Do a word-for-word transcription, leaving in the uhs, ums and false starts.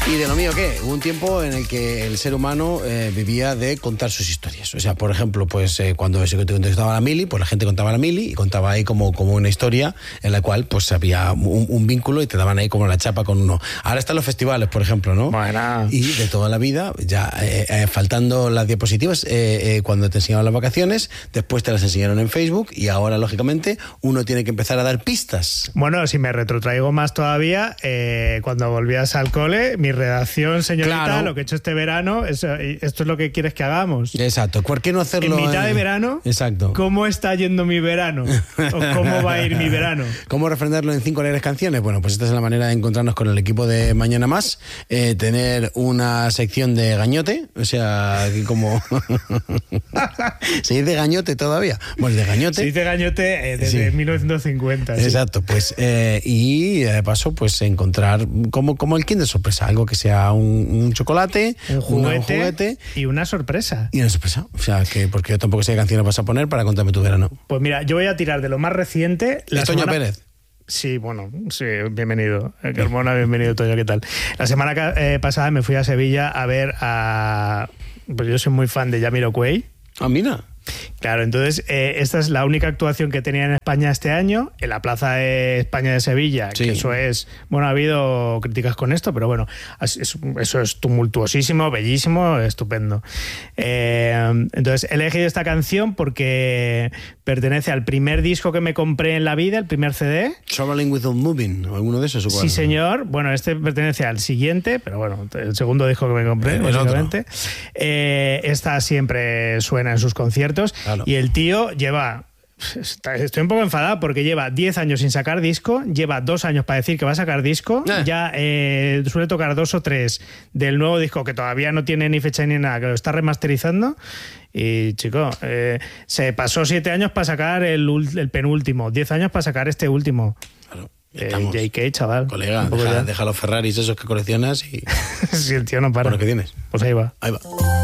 ¿Y de lo mío qué? Hubo un tiempo en el que el ser humano eh, vivía de contar sus historias. O sea, por ejemplo, pues eh, cuando se contestaba la mili, pues la gente contaba la mili y contaba ahí como, como una historia en la cual pues había un, un vínculo y te daban ahí como la chapa con uno. Ahora están los festivales, por ejemplo, ¿no? Bueno. Y de toda la vida, ya eh, eh, faltando las diapositivas, eh, eh, cuando te enseñaban las vacaciones, después te las enseñaron en Facebook y ahora, lógicamente, uno tiene que empezar a dar pistas. Bueno, si me retrotraigo más todavía, eh, cuando volvías al cole, mi redacción, señorita, Claro. lo que he hecho este verano, es, esto es lo que quieres que hagamos. Exacto. ¿Por qué no hacerlo? En mitad eh? de verano, Exacto. ¿cómo está yendo mi verano? ¿O cómo va a ir mi verano? ¿Cómo refrendarlo en cinco alegres canciones? Bueno, pues esta es la manera de encontrarnos con el equipo de Mañana Más, eh, tener una sección de gañote, o sea, aquí como... ¿Se dice gañote todavía? Bueno, de gañote. Se dice gañote eh, desde Sí. mil novecientos cincuenta. Sí. Exacto, pues eh, y de paso pues encontrar como, como el Kinder sorpresa, algo que sea un, un chocolate, Un una- juguete, un juguete y una sorpresa. y una sorpresa. O sea, que porque yo tampoco sé qué canciones vas a poner para contarme tu verano. Pues mira, yo voy a tirar de lo más reciente. La Es Toño semana- Pérez. Sí, bueno, sí, bienvenido. Eh, Carmona, bienvenido, Toño, ¿qué tal? La semana ca- eh, pasada me fui a Sevilla a ver a... Pues yo soy muy fan de Jamiroquai. Ah, mira. Claro, entonces eh, esta es la única actuación que tenía en España este año, en la Plaza de España de Sevilla, Sí. que eso es... Bueno, ha habido críticas con esto, pero bueno, es- es- eso es tumultuosísimo, bellísimo, estupendo. Eh, entonces he elegido esta canción porque pertenece al primer disco que me compré en la vida, el primer C D. Traveling Without Moving, o alguno de esos. ¿o cuál? Sí, señor. Bueno, este pertenece al siguiente, pero bueno, el segundo disco que me compré, El- el básicamente. Eh, esta siempre suena en sus conciertos. Claro. Y el tío lleva... está- Estoy un poco enfadado porque lleva diez años sin sacar disco, lleva dos años para decir que va a sacar disco, Eh. ya eh, suele tocar dos o tres del nuevo disco que todavía no tiene ni fecha ni nada, que lo está remasterizando. Y chico, eh, se pasó siete años para sacar el, ul- el penúltimo, diez años para sacar este último. Claro. Eh, Estamos. J K, chaval. Colega, Un poco deja, ya. deja los Ferraris esos que coleccionas y... Si el tío no para. Bueno, ¿qué tienes? Pues ahí va. Ahí va.